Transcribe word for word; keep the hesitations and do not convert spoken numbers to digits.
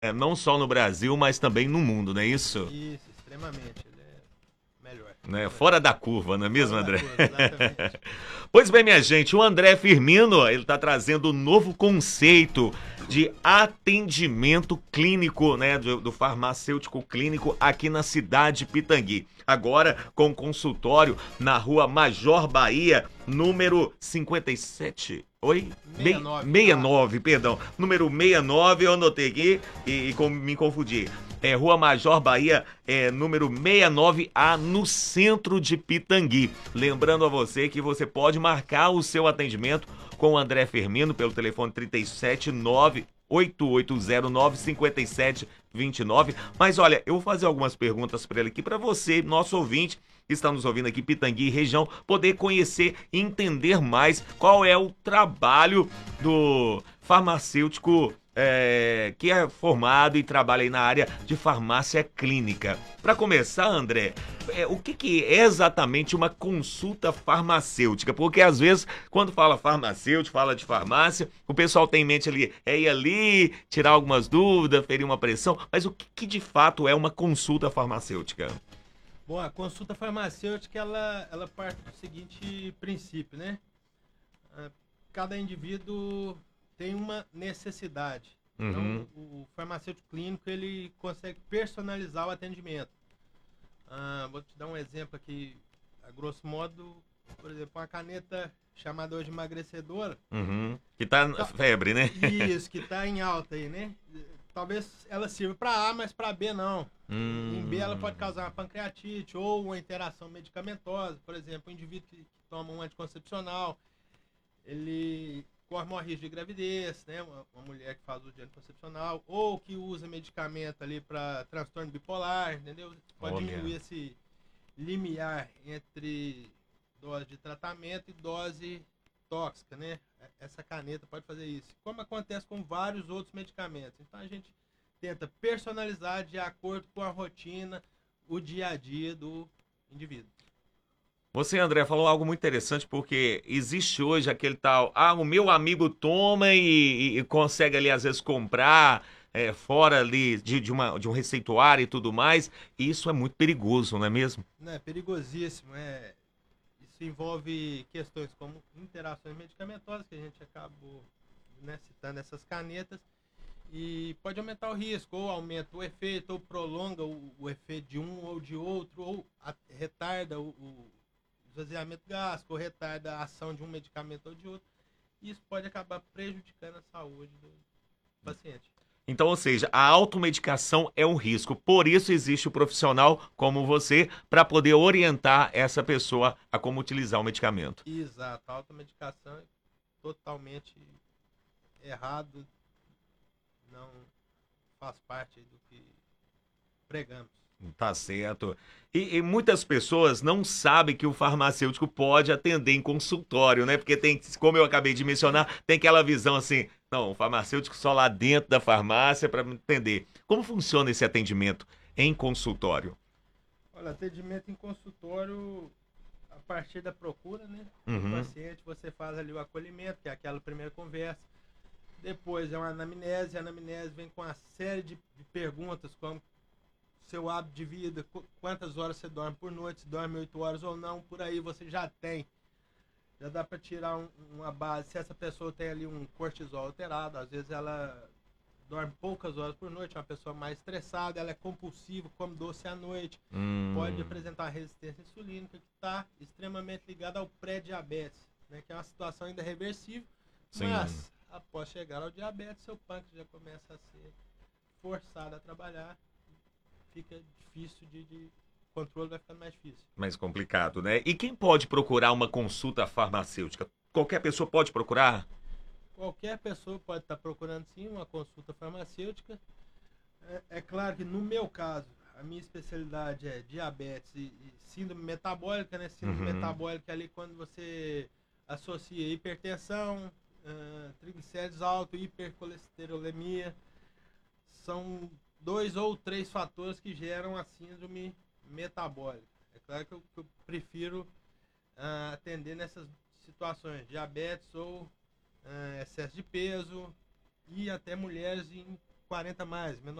É, não só no Brasil, mas também no mundo, não é isso? Isso, extremamente. Ele é melhor. Né? Muito Fora melhor. da curva, não é Fora mesmo, da André? curva, exatamente. Pois bem, minha gente, o André Firmino, ele está trazendo um novo conceito de atendimento clínico, né, do, do farmacêutico clínico aqui na cidade de Pitangui. Agora com consultório na rua Major Bahia, número cinquenta e sete. Oi? Mei- sessenta e nove sessenta e A. nove, perdão. Número sessenta e nove, eu anotei aqui e, e com- me confundi. É Rua Major Bahia, é, número sessenta e nove A, no centro de Pitangui. Lembrando a você que você pode marcar o seu atendimento com o André Firmino pelo telefone trinta e sete nove oito oito zero nove cinco sete dois nove. Mas olha, eu vou fazer algumas perguntas para ele aqui, para você, nosso ouvinte, que está nos ouvindo aqui, Pitangui e região, poder conhecer e entender mais qual é o trabalho do farmacêutico é, que é formado e trabalha aí na área de farmácia clínica. Para começar, André, é, o que, que é exatamente uma consulta farmacêutica? Porque às vezes, quando fala farmacêutico, fala de farmácia, o pessoal tem em mente ali, é ir ali, tirar algumas dúvidas, ferir uma pressão, mas o que, que de fato é uma consulta farmacêutica? Bom, a consulta farmacêutica, ela, ela parte do seguinte princípio, né? Ah, Cada indivíduo tem uma necessidade. Então, Uhum, o farmacêutico clínico, ele consegue personalizar o atendimento. Ah, vou te dar um exemplo aqui, a grosso modo, por exemplo, uma caneta chamada hoje emagrecedora. uhum. Que tá na Tá, febre, né? isso, que está em alta aí, né? Talvez ela sirva para A, mas para B não. Em B ela Hum, pode causar uma pancreatite ou uma interação medicamentosa. Por exemplo, o indivíduo que, que toma um anticoncepcional, ele corre maior risco de gravidez, né? Uma, uma mulher que faz uso de anticoncepcional ou que usa medicamento ali para transtorno bipolar, entendeu? Pode olha. diminuir esse limiar entre dose de tratamento e dose tóxica, né? Essa caneta pode fazer isso. Como acontece com vários outros medicamentos. Então a gente tenta personalizar de acordo com a rotina, o dia a dia do indivíduo. Você, André, falou algo muito interessante porque existe hoje aquele tal, ah, o meu amigo toma e, e- e consegue ali às vezes comprar é, fora ali de, de uma, de um receituário e tudo mais. E isso é muito perigoso, não é mesmo? Né? Perigosíssimo. É... Isso envolve questões como interações medicamentosas, que a gente acabou, né, citando essas canetas, e pode aumentar o risco, ou aumenta o efeito, ou prolonga o, o efeito de um ou de outro, ou a, retarda o, o esvaziamento gástrico, ou retarda a ação de um medicamento ou de outro. E isso pode acabar prejudicando a saúde do paciente. Então, ou seja, a automedicação é um risco. Por isso existe o profissional como você para poder orientar essa pessoa a como utilizar o medicamento. Exato, a automedicação é totalmente errado, não faz parte do que pregamos. Tá certo. E, e muitas pessoas não sabem que o farmacêutico pode atender em consultório, né? Porque tem, como eu acabei de mencionar, tem aquela visão assim, não, o farmacêutico só lá dentro da farmácia para atender. Como funciona esse atendimento em consultório? Olha, atendimento em consultório, a partir da procura, né, do Uhum. paciente, você faz ali o acolhimento, que é aquela primeira conversa. Depois é uma anamnese, a anamnese vem com uma série de, de perguntas, como seu hábito de vida, qu- quantas horas você dorme por noite, se dorme oito horas ou não, por aí você já tem. Já dá para tirar um- uma base, se essa pessoa tem ali um cortisol alterado, às vezes ela dorme poucas horas por noite, é uma pessoa mais estressada, ela é compulsiva, come doce à noite, pode Hum, apresentar resistência insulínica, que está extremamente ligada ao pré-diabetes, né, que é uma situação ainda reversível, sim. mas após chegar ao diabetes, seu pâncreas já começa a ser forçado a trabalhar, fica difícil de, de o controle vai ficando mais difícil. Mais complicado, né? E quem pode procurar uma consulta farmacêutica? Qualquer pessoa pode procurar? Qualquer pessoa pode estar procurando sim uma consulta farmacêutica. É, é claro que no meu caso, a minha especialidade é diabetes e, e síndrome metabólica, né? Síndrome Uhum. metabólica é ali quando você associa hipertensão, uh, triglicéridos altos, hipercolesterolemia. São dois ou três fatores que geram a síndrome metabólica. É claro que eu, que eu prefiro uh, atender nessas situações, diabetes ou uh, excesso de peso e até mulheres em quarenta mais, menor